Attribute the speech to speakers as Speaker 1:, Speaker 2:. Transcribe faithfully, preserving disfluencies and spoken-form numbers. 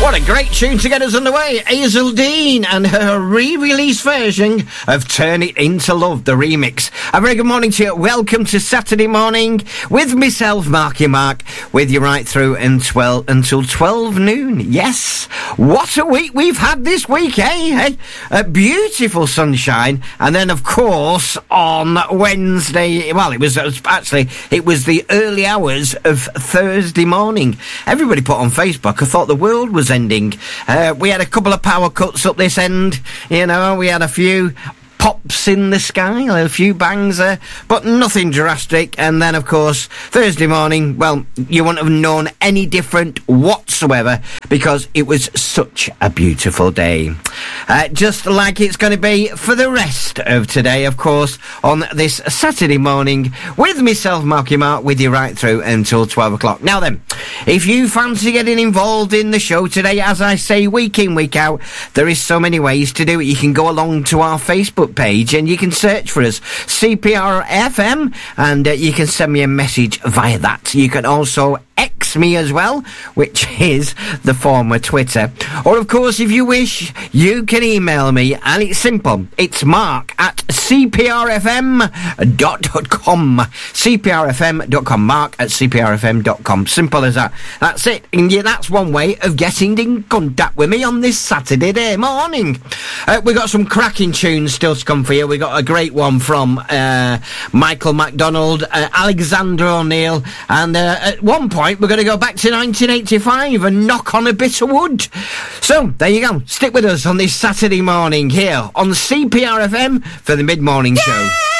Speaker 1: What a great tune to get us underway. Hazel Dean and her re-release version of Turn It Into Love, the remix. A very good morning to you. Welcome to Saturday morning with myself, Marky Mark, with you right through until, until twelve noon. Yes, what a week we've had this week, eh? Hey, a beautiful sunshine. And then, of course, on Wednesday, well, it was actually, it was the early hours of Thursday morning. Everybody put on Facebook, I thought the world was ending. Uh, we had a couple of power cuts up this end, you know, we had a few pops in the sky, a few bangs there, but nothing drastic. And then, of course, Thursday morning, well, you wouldn't have known any different whatsoever because it was such a beautiful day. Uh, just like it's going to be for the rest of today, of course, on this Saturday morning with myself, Marky Mark, with you right through until twelve o'clock. Now then, if you fancy getting involved in the show today, as I say, week in, week out, there is so many ways to do it. You can go along to our Facebook page and you can search for us, C P R F M, and uh, you can send me a message via that. You can also X me as well, which is the former Twitter. Or, of course, if you wish, you can email me, and it's simple. It's mark at c p r f m dot com. c p r f m dot com. Mark at c p r f m dot com. Simple as that. That's it. And yeah, that's one way of getting in contact with me on this Saturday day morning. Uh, we've got some cracking tunes still to come for you. We got a great one from uh, Michael McDonald, uh, Alexander O'Neill, and uh, at one point we're going to go back to nineteen eighty-five and knock on a bit of wood. So there you go. Stick with us on this Saturday morning here on C P R F M for the mid-morning show.